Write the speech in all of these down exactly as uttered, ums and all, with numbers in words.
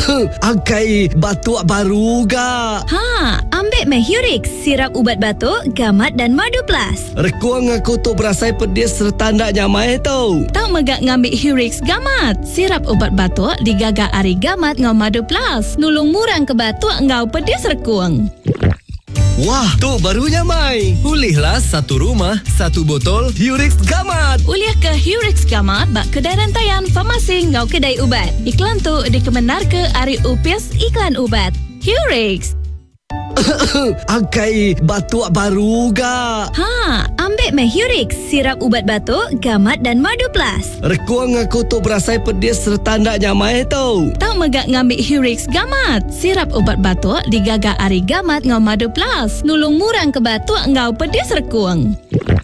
Angkai batuk baru ga? Ha, ambil meh Hurix, sirap ubat batuk, gamat dan madu plus. Rekuang aku tu berasai pedis serta ndak nyamai tau. Tak megak ngambil Hurix gamat. Sirap ubat batuk digagak ari gamat ngau madu plus. Nulung murang ke batuk ngau pedis rekuang. Wah, tu barunya Mai. Pulihlah satu rumah, satu botol Hurix Gamat. Uliah ke Hurix Gamat bak kedai rantaian farmasi ngau kedai ubat. Iklan tu dikemenar ke Ari Upis Iklan Ubat. Hurix. Angkai batuk baru ga? Ha, ambil meh Hurix, sirap ubat batuk, gamat dan madu plus. Rekuang aku tu berasai pedis serta ndak nyamai tau. Tak megak ngambil Hurix gamat. Sirap ubat batuk digagak ari gamat ngau madu plus. Nulung murang ke batuk ngau pedis rekuang.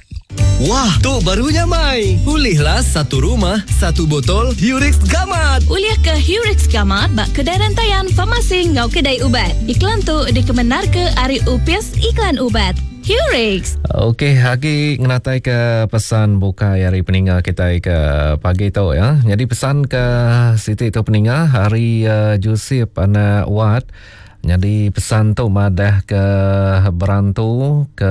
Wah, tu barunya Mai. Pulihlah satu rumah, satu botol Hurix Gamat. Uliah ke Hurix Gamat bak kedai rantaian farmasi ngau kedai ubat. Iklan tu dikemenar ke Ari Upis Iklan Ubat. Hurix. Okey, hari ngenatai ke pesan buka hari peninggal kita ke pagi tu ya. Jadi pesan ke Siti tu peninggal hari uh, Jusip anak Wat. Jadi pesan tu madah ke berantu ke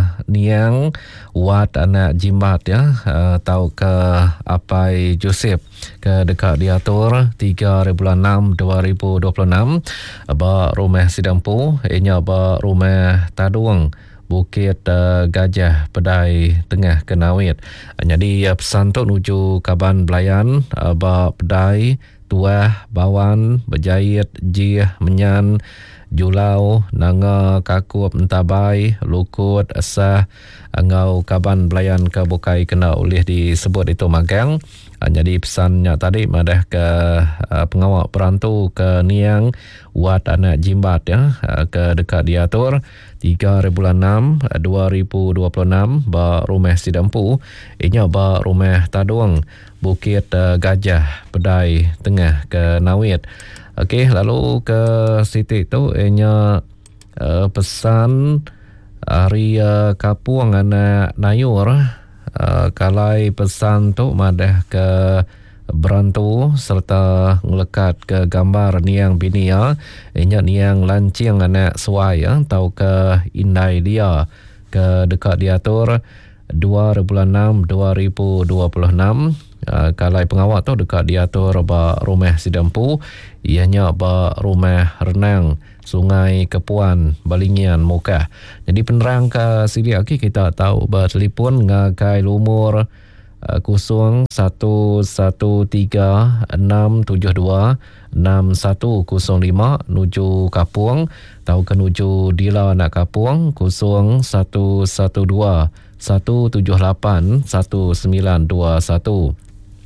Niang Wat anak Jimat ya, uh, tahu ke Apai Joseph ke dekat diatur tiga bulan enam dua ribu dua puluh enam ba rumah Sidampu ianya ba rumah Taduang Bukit uh, Gajah Pedai Tengah Kenawit. Jadi uh, pesan tu nuju Kaban Belayan uh, ba Pedai Tuah, Bawan, Berjait, Jih, Menyan, Julau, Nanga, Kakup, Entabai, Lukut, Asah, Angau, Kaban, Belayan ke Bukai kena oleh disebut itu magang. Jadi pesannya tadi madah ke uh, pengawal perantu ke Niang Wat anak Jimbat ya, uh, ke dekat diatur tiga bulan enam dua ribu dua puluh enam ba rumah Sidampu inya ba rumah Taduang Bukit uh, Gajah Pedai Tengah ke Nawit. Okey, lalu ke Siti tu inya uh, pesan hari uh, Kapuang anak Nayur. Uh, kalai pesan tu madah ke berantu serta ngelekat ke gambar Niang bini ya, inya Niang lancing anak suai ya, tau ke Indai dia ke dekat diatur dua bulan enam dua ribu dua puluh enam. Uh, kalai pengawal tu dekat diatur ba rumah Sidampu ianya ba rumah renang Sungai Kepuan Balingian Mukah. Jadi penerang ke sini lagi kita tahu bertelefon ngakai lumur uh, kosong satu satu tiga enam tujuh dua enam satu kosong lima nuju Kapuang, tahu ke nuju Dila nak Kapuang kosong satu satu dua satu tujuh lapan satu sembilan dua satu.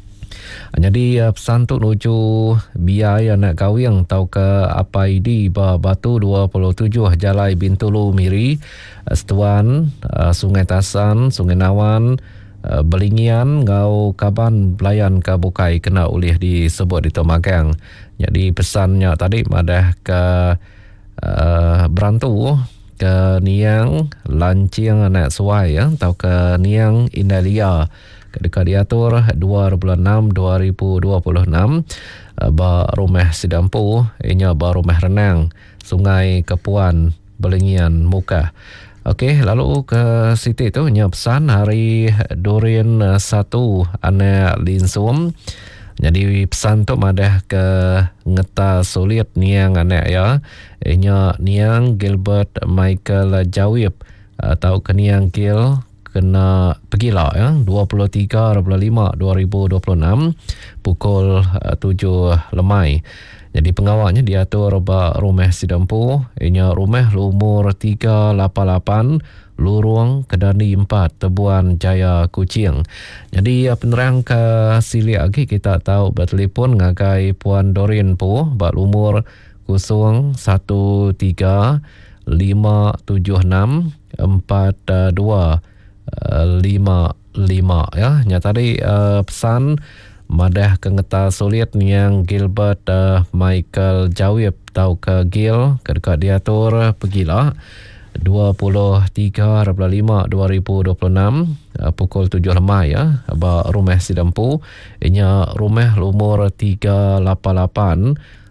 Jadi uh, pesan tu nuju biaya nak kawin tau ke apa idi ba Batu dua puluh tujuh Jalai Bintulu Miri Setuan uh, Sungai Tasan Sungai Nawan uh, Belingian ngau Kaban Belayan ke Bukai kena oleh disebut itu magang. Jadi pesannya tadi madah ke uh, berantu ke Niang lancing anak suai ya, tau ke Niang Indalia dekat diatur dua bulan enam dua ribu dua puluh enam ba rumah Sidampu ianya ba rumah renang Sungai Kepuan Belingian Mukah. Okey, lalu ke Siti tu nya pesan hari Durin satu anak Linsum. Jadi pesan tu madah ke ngeta sulit Niang anak ya, ianya Niang Gilbert Michael Jawib, atau ke Niang Gil kena pergilah ya, dua puluh tiga bulan lima dua ribu dua puluh enam pukul uh, tujuh lemai. Jadi pengawalnya diatur ba rumah Sidampu ianya rumah lumur tiga lapan lapan Lurung Kedani empat Tebuan Jaya Kuching. Jadi uh, penerang ke sili lagi kita tahu bertelefon ngagai Puan Dorin Po ba lumur kosong satu tiga lima tujuh enam empat dua lima lima ya. Nya tadi uh, pesan madah kengeta sulit yang Gilbert uh, Michael Jawib tau ke Gil ke dekat diatur pergilah dua puluh tiga bulan lima dua ribu dua puluh enam uh, pukul tujuh lemai ya, ba rumah Sidampu inya rumah lumur tiga lapan lapan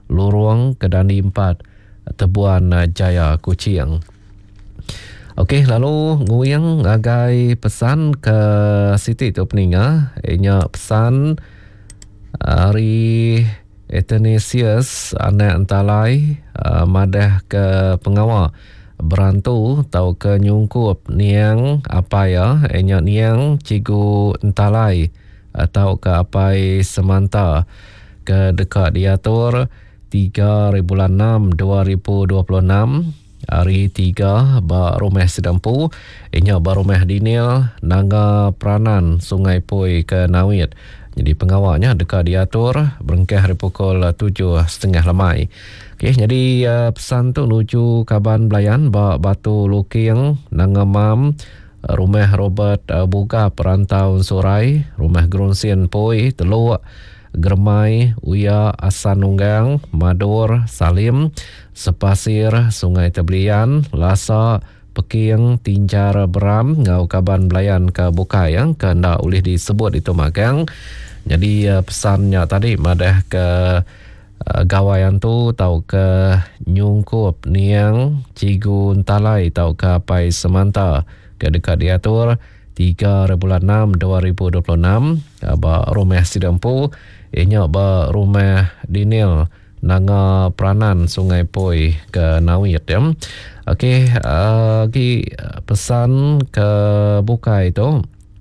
Lorong Kedani empat, Tebuan uh, Jaya, Kuching. Okey, lalu nguyang ngagai pesan ke Siti tu peninga. Inya pesan hari Etenesius anak entalai uh, madah ke pengawa berantu tau ke nyungkup niang apa ya inya niang cigu entalai atau ke apai semanta ke dekat diatur tiga bulan enam dua ribu dua puluh enam hari tiga ba rumah sedampu inya ba rumah dinil Nanga Peranan Sungai Pui ke Nawit. Jadi pengawalnya dekat diatur berengkah hari pukul tujuh setengah lemai. Okey, jadi uh, pesan tu menuju Kaban Belayan ba Batu Luking Nanga Mam, rumah Robert uh, Buga perantau Surai, rumah Grunsian Pui Teluk Germai Uya Asanunggang Madur Salim Sepasir Sungai Teblian Lasa Peking Tinjar Beram Ngau Kaban Belayan ke Bukai yang kena boleh disebut itu magang. Jadi uh, pesannya tadi madah ke uh, gawaian tu tau ke nyungkup niang cigu entalai tau ke apai semanta ke dekat diatur tiga bulan enam dua ribu dua puluh enam ba rumah sidampu inya ba rumah dinil Nanga Peranan Sungai Pui ke Nawit ya. Okey, uh, ki pesan ke Bukai tu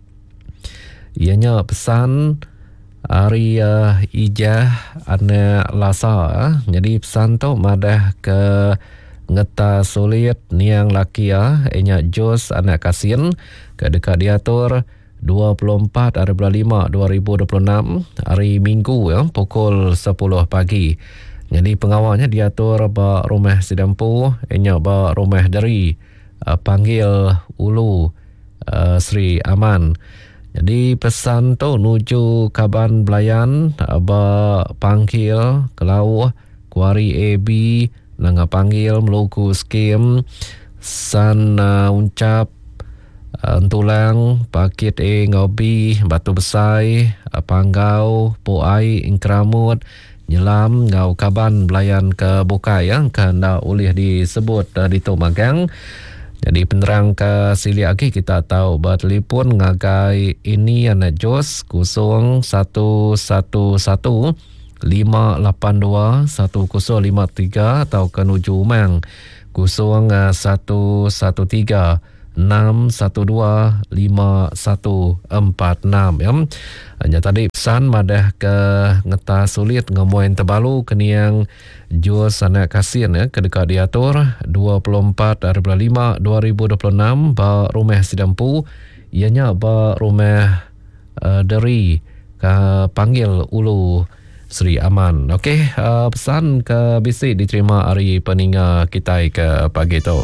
ianya pesan hari uh, Ijah anak Lasa. Uh. Jadi pesan tu madah ke ngeta sulit niang laki ya inya Jos anak Kasin ke dekat diatur dua puluh empat hari bulan lima dua ribu dua puluh enam hari Minggu ya pukul sepuluh pagi. Jadi pengawalnya diatur ba rumah sidampu inya ba rumah dari uh, panggil Ulu uh, Sri Aman. Jadi pesan tu nuju Kaban Belayan uh, ba panggil Kelau Kuari A B Nanga panggil Meluku Skim San uh, Uncap uh, Tulang Pakit E Ngobi Batu Besai uh, Panggau Poai Ingkramut Nyelam Ngau Kaban Belayan ke Bukai yang kena boleh disebut uh, di Tomagang. Jadi penerang ke sili lagi kita tahu bertelefon ngagai ini anak Jos kosong satu satu satu lima lapan dua satu kosong lima tiga atau ke nuju Umang kosong satu satu tiga enam satu dua lima satu empat enam ya. Hanya tadi pesan madah ke ngeta sulit ngemoin terbalu keniang Jos anak Kasin ya ke dekat diatur dua puluh empat hari bulan lima dua ribu dua puluh enam ba rumah sidampu ianya ba rumah uh, dari ke panggil Ulu Sri Aman. Okey, uh, pesan ke bisik diterima hari peninga kita ke pagi tu.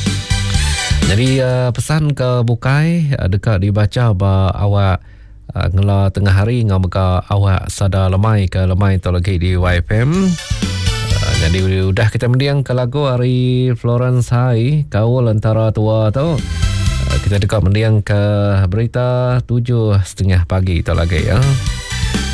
Jadi uh, pesan ke Bukai uh, dekat dibaca ba awak uh, ngela tengah hari ngamaka awak sada lemai ke lemai tu lagi di Y F M. Uh, jadi udah kita mendiang ke lagu hari Florence Hai Kaul Antara Tua tu. Uh, kita dekat mendiang ke berita tujuh setengah pagi tu lagi ya.